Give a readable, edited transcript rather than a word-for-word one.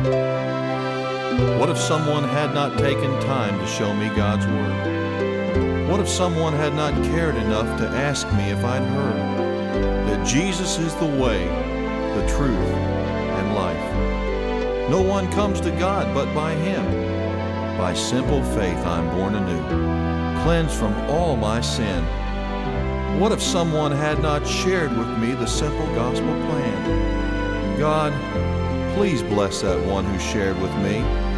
What if someone had not taken time to show me God's Word? What if someone had not cared enough to ask me if I'd heard that Jesus is the way, the truth, and life? No one comes to God but by Him. By simple faith I'm born anew, cleansed from all my sin. What if someone had not shared with me the simple gospel plan? God, please bless that one who shared with me